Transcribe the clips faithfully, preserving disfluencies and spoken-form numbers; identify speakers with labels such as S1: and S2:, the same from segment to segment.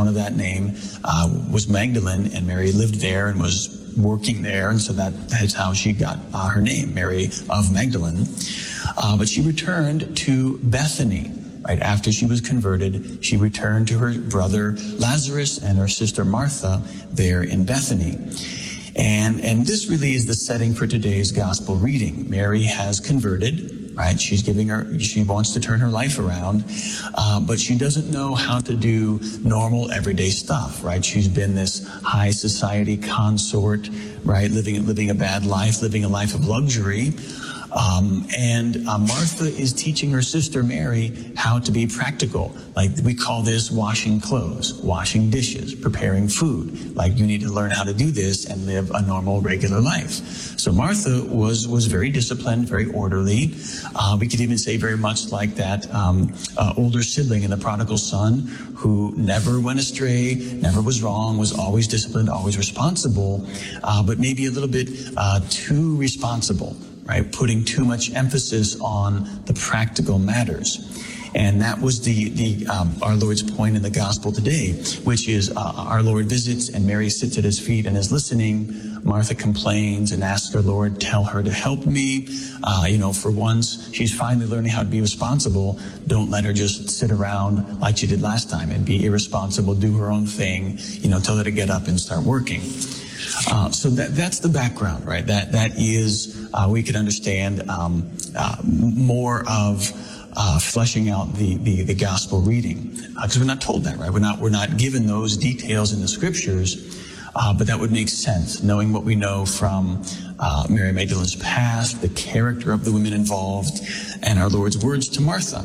S1: town of that name, uh, was Magdalene, and Mary lived there and was working there, and so that that's how she got uh, her name, Mary of Magdalene. Uh, but she returned to Bethany. Right after she was converted, she returned to her brother Lazarus and her sister Martha there in Bethany. And, and this really is the setting for today's gospel reading. Mary has converted, right? She's giving her, she wants to turn her life around, uh, but she doesn't know how to do normal everyday stuff, right? She's been this high society consort, right? Living, living a bad life, living a life of luxury. Um, and uh, Martha is teaching her sister Mary how to be practical. Like we call this washing clothes, washing dishes, preparing food. Like you need to learn how to do this and live a normal, regular life. So Martha was was very disciplined, very orderly. Uh, we could even say very much like that um, uh, older sibling in the prodigal son who never went astray, never was wrong, was always disciplined, always responsible, uh, but maybe a little bit uh, too responsible. Right, putting too much emphasis on the practical matters. And that was the, the um, our Lord's point in the gospel today, which is uh, our Lord visits and Mary sits at his feet and is listening. Martha complains and asks her Lord, tell her to help me. Uh, you know, for once, she's finally learning how to be responsible. Don't let her just sit around like she did last time and be irresponsible, do her own thing. You know, tell her to get up and start working. Uh, so that that's the background, right? That that is uh, we could understand um, uh, more of uh, fleshing out the the, the gospel reading because uh, we're not told that, right? We're not we're not given those details in the scriptures, uh, but that would make sense knowing what we know from uh, Mary Magdalene's past, the character of the women involved, and our Lord's words to Martha.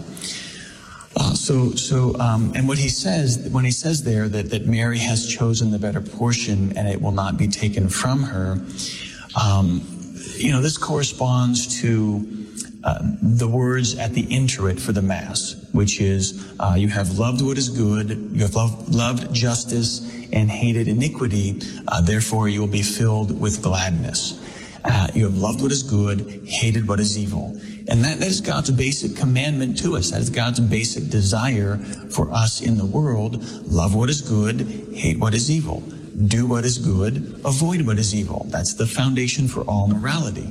S1: Uh, so, so, um, and what he says, when he says there that, that Mary has chosen the better portion and it will not be taken from her, um, you know, this corresponds to uh, the words at the introit for the Mass, which is, uh, you have loved what is good, you have loved, loved justice and hated iniquity, uh, therefore you will be filled with gladness. Uh, you have loved what is good, hated what is evil. And that, that is God's basic commandment to us. That is God's basic desire for us in the world. Love what is good, hate what is evil. Do what is good, avoid what is evil. That's the foundation for all morality.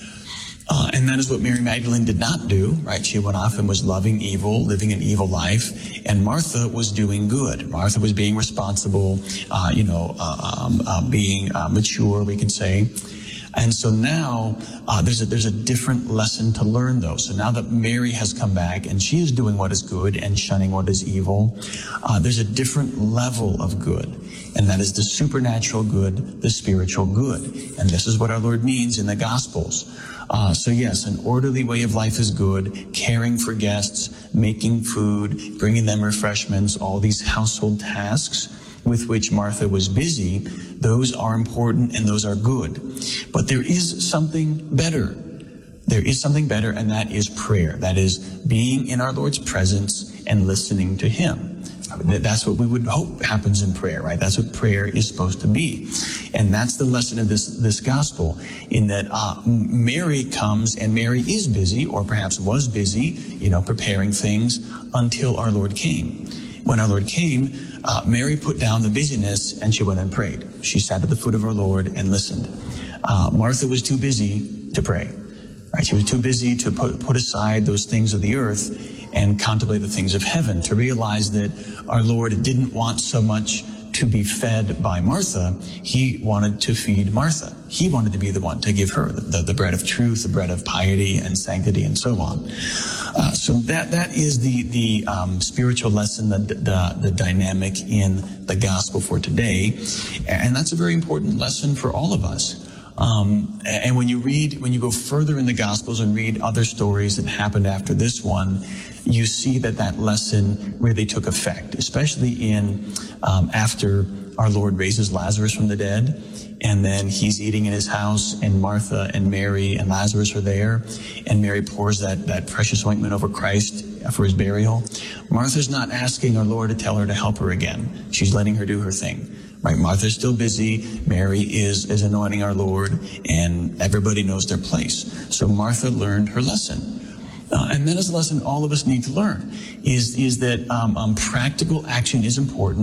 S1: Uh, and that is what Mary Magdalene did not do, right? She went off and was loving evil, living an evil life. And Martha was doing good. Martha was being responsible, uh, you know, uh, um, uh, being uh, mature, we could say. And so now uh, there's a there's a different lesson to learn, though. So now that Mary has come back and she is doing what is good and shunning what is evil, uh, there's a different level of good, and that is the supernatural good, the spiritual good. And this is what our Lord means in the Gospels. Uh, so yes, an orderly way of life is good, caring for guests, making food, bringing them refreshments, all these household tasks with which Martha was busy, those are important and those are good. But there is something better. There is something better, and that is prayer. That is being in our Lord's presence and listening to Him. That's what we would hope happens in prayer, right? That's what prayer is supposed to be. And that's the lesson of this, this gospel, in that uh, Mary comes, and Mary is busy, or perhaps was busy, you know, preparing things until our Lord came. When our Lord came, uh, Mary put down the busyness and she went and prayed. She sat at the foot of our Lord and listened. Uh, Martha was too busy to pray. Right? She was too busy to put, put aside those things of the earth and contemplate the things of heaven, to realize that our Lord didn't want so much to be fed by Martha. He wanted to feed Martha. He wanted to be the one to give her the, the bread of truth, the bread of piety and sanctity, and so on. Uh, so that that is the the um, spiritual lesson, the, the the dynamic in the gospel for today, and that's a very important lesson for all of us. Um, and when you read, when you go further in the Gospels and read other stories that happened after this one, you see that that lesson really took effect, especially in um, after our Lord raises Lazarus from the dead, and then he's eating in his house, and Martha and Mary and Lazarus are there, and Mary pours that, that precious ointment over Christ for his burial. Martha's not asking our Lord to tell her to help her again. She's letting her do her thing. Right, Martha's still busy. Mary is, is anointing our Lord, and everybody knows their place. So Martha learned her lesson. Uh, and that is a lesson all of us need to learn, is, is that um, um, practical action is important,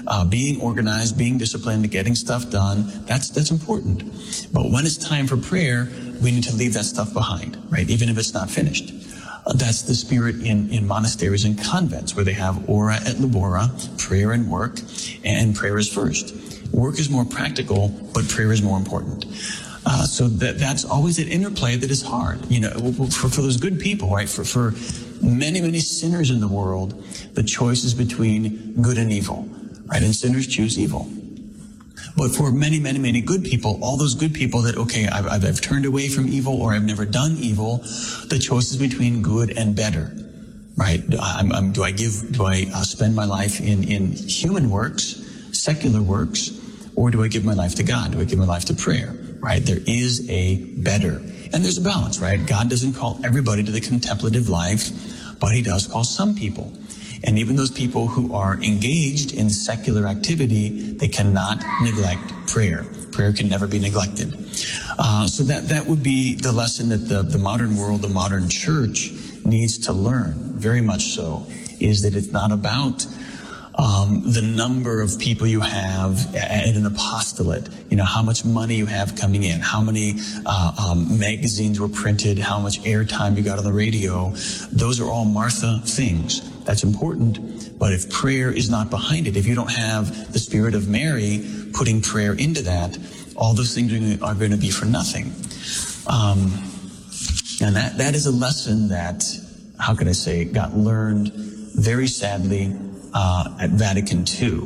S1: uh, being organized, being disciplined, getting stuff done. That's that's important. But when it's time for prayer, we need to leave that stuff behind, right? Even if it's not finished. Uh, that's the spirit in, in monasteries and convents, where they have ora et labora, prayer and work, and prayer is first. Work is more practical, but prayer is more important. Uh, so that that's always an interplay that is hard. You know, for, for those good people, right? For, for many, many sinners in the world, the choice is between good and evil, right? And sinners choose evil. But for many, many, many good people, all those good people that, okay, I've, I've, I've turned away from evil, or I've never done evil, the choice is between good and better, right? I'm, I'm, do I give, do I uh, spend my life in, in human works, secular works, or do I give my life to God? Do I give my life to prayer, right? There is a better. And there's a balance, right? God doesn't call everybody to the contemplative life, but he does call some people. And even those people who are engaged in secular activity, they cannot neglect prayer. Prayer can never be neglected. Uh, so that, that would be the lesson that the, the modern world, the modern church needs to learn, very much so, is that it's not about um, the number of people you have at an apostolate, you know, how much money you have coming in, how many uh, um, magazines were printed, how much airtime you got on the radio. Those are all Martha things. That's important, but if prayer is not behind it, if you don't have the spirit of Mary putting prayer into that, all those things are going to be for nothing. Um, and that, that is a lesson that, how can I say, got learned very sadly uh, at Vatican Two.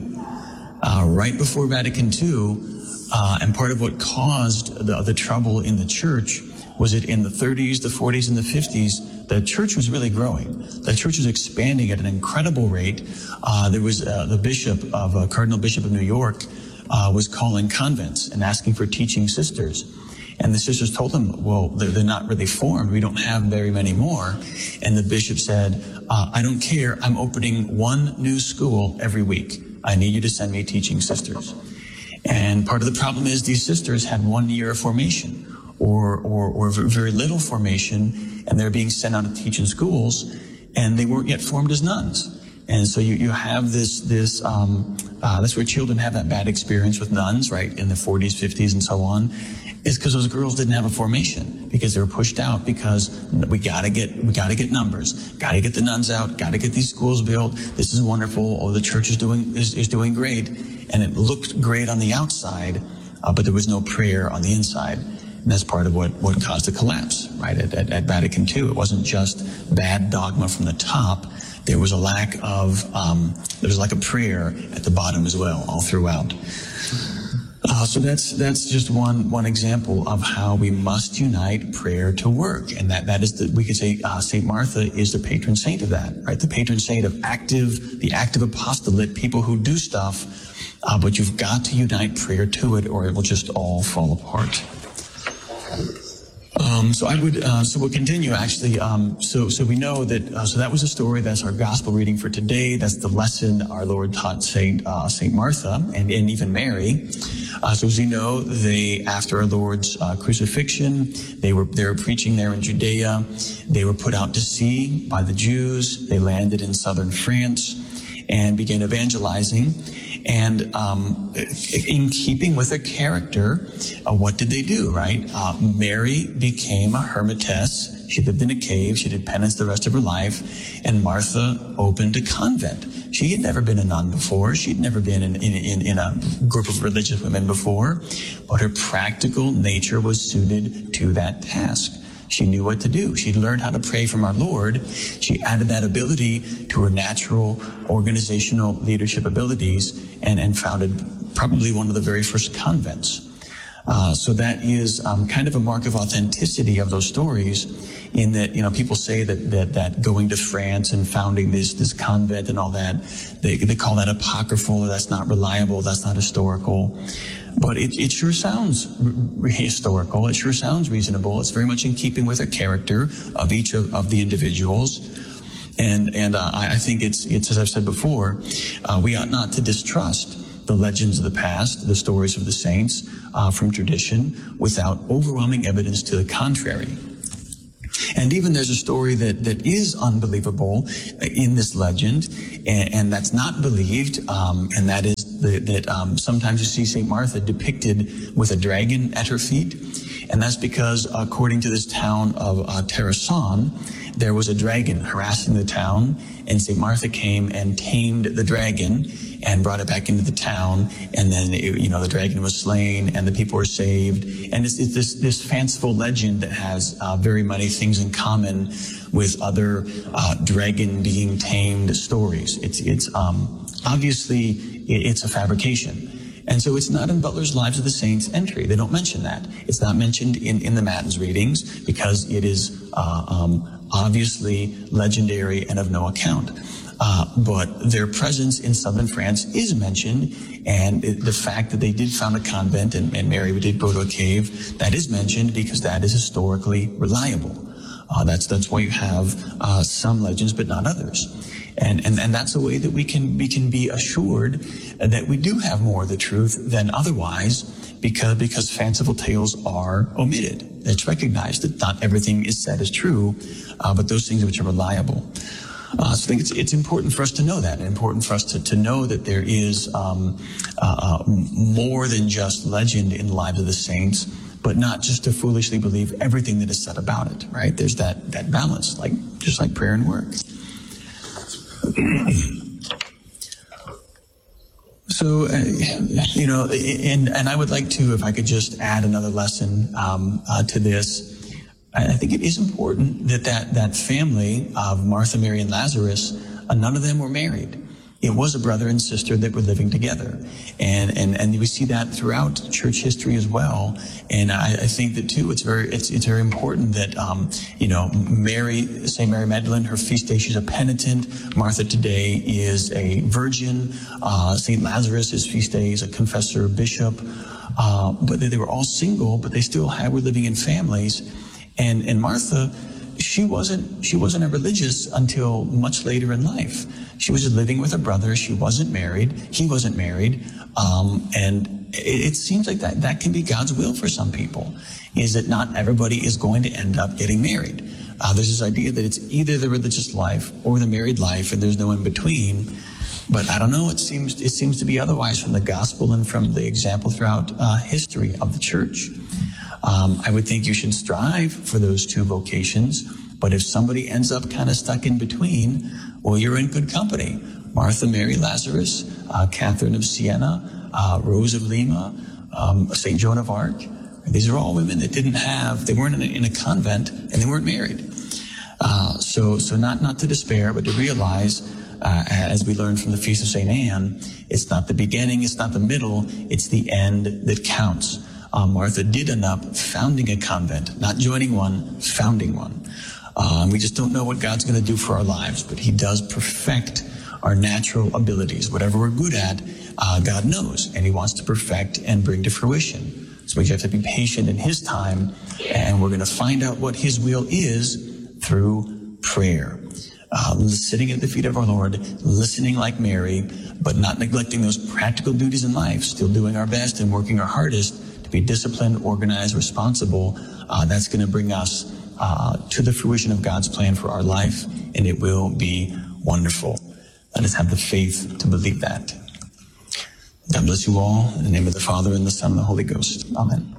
S1: Uh, right before Vatican Two, uh, and part of what caused the, the trouble in the church was that in the thirties, the forties, and the fifties, the church was really growing. The church was expanding at an incredible rate. Uh, there was uh, the bishop of uh, Cardinal Bishop of New York uh, was calling convents and asking for teaching sisters. And the sisters told him, well, they're, they're not really formed. We don't have very many more. And the bishop said, uh, I don't care. I'm opening one new school every week. I need you to send me teaching sisters. And part of the problem is these sisters had one year of formation, or, or, or very little formation, and they're being sent out to teach in schools, and they weren't yet formed as nuns. And so you, you have this, this, um, uh, that's where children have that bad experience with nuns, right, in the forties, fifties, and so on, is because those girls didn't have a formation, because they were pushed out, because we gotta get, we gotta get numbers, gotta get the nuns out, gotta get these schools built, this is wonderful, oh, the church is doing, is, is doing great, and it looked great on the outside, uh, but there was no prayer on the inside. And that's part of what, what caused the collapse, right, at, at, at Vatican Two. It wasn't just bad dogma from the top. There was a lack of, um, there was like a prayer at the bottom as well, all throughout. Uh, so that's, that's just one, one example of how we must unite prayer to work. And that, that is the, we could say, uh, Saint Martha is the patron saint of that, right? The patron saint of active, the active apostolate, people who do stuff, uh, but you've got to unite prayer to it, or it will just all fall apart. Um, so I would, uh, so we'll continue actually. Um, so, so we know that, uh, so that was a story. That's our gospel reading for today. That's the lesson our Lord taught Saint, uh, Saint Martha and, and even Mary. Uh, so as you know, they, after our Lord's, uh, crucifixion, they were, they were preaching there in Judea. They were put out to sea by the Jews. They landed in southern France and began evangelizing. And um, in keeping with their character, uh, what did they do, right? Uh, Mary became a hermitess. She lived in a cave. She did penance the rest of her life. And Martha opened a convent. She had never been a nun before. She'd never been in, in, in, in a group of religious women before. But her practical nature was suited to that task. She knew what to do. She learned how to pray from our Lord. She added that ability to her natural organizational leadership abilities and, and founded probably one of the very first convents. Uh, so that is um, kind of a mark of authenticity of those stories, in that, you know, people say that, that, that going to France and founding this, this convent and all that, they, they call that apocryphal, or that's not reliable, that's not historical. But it, it sure sounds r- historical. It sure sounds reasonable. It's very much in keeping with the character of each of, of the individuals. And, and, uh, I, I think it's, it's, as I've said before, uh, we ought not to distrust the legends of the past, the stories of the saints, uh, from tradition, without overwhelming evidence to the contrary. And even there's a story that, that is unbelievable in this legend, and, and that's not believed, um, and that is the, that um, sometimes you see Saint Martha depicted with a dragon at her feet, and that's because, according to this town of uh, Terrasson, there was a dragon harassing the town, and Saint Martha came and tamed the dragon and brought it back into the town, and then, it, you know, the dragon was slain, and the people were saved. And it's, it's this, this fanciful legend that has uh, very many things in common with other uh, dragon being tamed stories. It's, it's um, obviously, it, it's a fabrication. And so it's not in Butler's Lives of the Saints entry. They don't mention that. It's not mentioned in, in the Matins readings because it is uh, um, obviously legendary and of no account. Uh, but their presence in southern France is mentioned, and it, the fact that they did found a convent and, and Mary did go to a cave, that is mentioned because that is historically reliable. Uh, that's that's why you have uh, some legends, but not others. And, and and that's a way that we can we can be assured that we do have more of the truth than otherwise, because because fanciful tales are omitted. It's recognized that not everything is said as true, uh, but those things which are reliable. Uh, so I think it's it's important for us to know that, and important for us to, to know that there is um, uh, more than just legend in the lives of the saints, but not just to foolishly believe everything that is said about it. Right? There's that that balance, like just like prayer and work. So, uh, you know, and, and I would like to, if I could just add another lesson um, uh, to this. I think it is important that that, that family of Martha, Mary, and Lazarus, uh, none of them were married. It was a brother and sister that were living together. And, and, and we see that throughout church history as well. And I, I think that too, it's very, it's, it's very important that, um, you know, Mary, Saint Mary Magdalene, her feast day, she's a penitent. Martha today is a virgin. Uh, Saint Lazarus, his feast day, is a confessor, bishop. Uh, but they, they were all single, but they still had, were living in families. And, and Martha, she wasn't, she wasn't a religious until much later in life. She was just living with her brother. She wasn't married. He wasn't married. Um, and it, it seems like that, that can be God's will for some people, is that not everybody is going to end up getting married. Uh, there's this idea that it's either the religious life or the married life, and there's no in between. But I don't know, it seems, it seems to be otherwise from the gospel and from the example throughout uh, history of the church. Um, I would think you should strive for those two vocations, but if somebody ends up kind of stuck in between, well, you're in good company. Martha, Mary, Lazarus, uh, Catherine of Siena, uh, Rose of Lima, um, Saint Joan of Arc. These are all women that didn't have, they weren't in a, in a convent, and they weren't married. Uh, so, so not, not to despair, but to realize, uh, as we learned from the Feast of Saint Anne, it's not the beginning, it's not the middle, it's the end that counts. Uh, Martha did end up founding a convent, not joining one, founding one. Uh, we just don't know what God's going to do for our lives, but he does perfect our natural abilities. Whatever we're good at, uh, God knows, and he wants to perfect and bring to fruition. So we have to be patient in his time, and we're going to find out what his will is through prayer. Uh, sitting at the feet of our Lord, listening like Mary, but not neglecting those practical duties in life, still doing our best and working our hardest to be disciplined, organized, responsible. Uh, that's going to bring us uh, to the fruition of God's plan for our life, and it will be wonderful. Let us have the faith to believe that. God bless you all. In the name of the Father, and the Son, and the Holy Ghost. Amen.